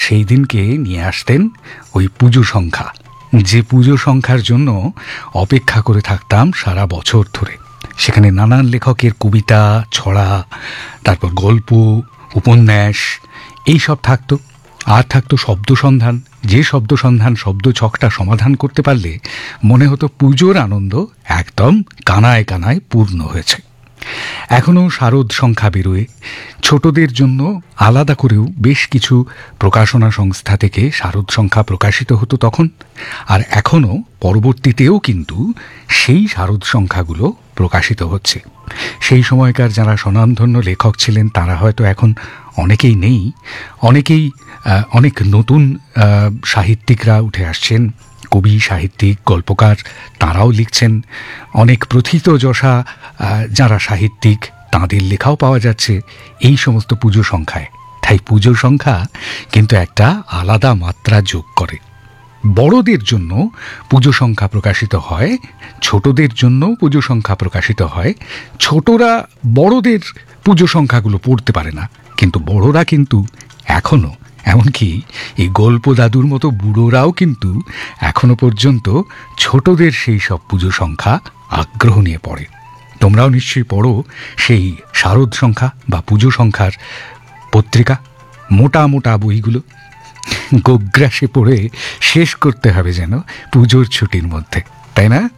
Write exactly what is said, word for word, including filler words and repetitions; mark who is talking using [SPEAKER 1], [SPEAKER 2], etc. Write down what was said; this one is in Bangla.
[SPEAKER 1] সেই দিনকে নিয়ে আসতেন ওই পুজো সংখ্যা, যে পুজো সংখ্যার জন্য অপেক্ষা করে থাকতাম সারা বছর ধরে। সেখানে নানান লেখকের কবিতা, ছড়া, তারপর গল্প, উপন্যাস এইসব থাকতো। আর থাকতো শব্দ সন্ধান, যে শব্দ সন্ধান শব্দ ছকটা সমাধান করতে পারলে মনে হতো পুজোর আনন্দ একদম কানায় কানায় পূর্ণ হয়েছে। এখনও শারদ সংখ্যা বেরোয়, ছোটদের জন্য আলাদা করেও বেশ কিছু প্রকাশনা সংস্থা থেকে শারদ সংখ্যা প্রকাশিত হতো তখন। আর এখনও পরবর্তীতেও কিন্তু সেই শারদ সংখ্যাগুলো প্রকাশিত হচ্ছে। সেই সময়কার যারা স্বনামধন্য লেখক ছিলেন তারা হয়তো এখন অনেকেই নেই, অনেকেই অনেক নতুন সাহিত্যিকরা উঠে আসছেন, কবি, সাহিত্যিক, গল্পকার, তাঁরাও লিখছেন। অনেক প্রথিতযশা যারা সাহিত্যিক তাঁদের লেখাও পাওয়া যাচ্ছে এই সমস্ত পুজো সংখ্যায়। তাই পুজো সংখ্যা কিন্তু একটা আলাদা মাত্রা যোগ করে। বড়দের জন্য পুজো সংখ্যা প্রকাশিত হয়, ছোটদের জন্য পুজো সংখ্যা প্রকাশিত হয়। ছোটরা বড়দের পুজো সংখ্যাগুলো পড়তে পারে না, কিন্তু বড়রা কিন্তু এখনও, এমনকি এই গল্প দাদুর মতো বুড়োরাও কিন্তু এখনো পর্যন্ত ছোটদের সেই সব পুজো সংখ্যা আগ্রহ নিয়ে পড়ে। তোমরাও নিশ্চয়ই পড়ো সেই শারদ সংখ্যা বা পুজো সংখ্যার পত্রিকা, মোটা মোটা বইগুলো। গোগ্রাসে পড়ে শেষ করতে হবে যেন পুজোর ছুটির মধ্যে, তাই না?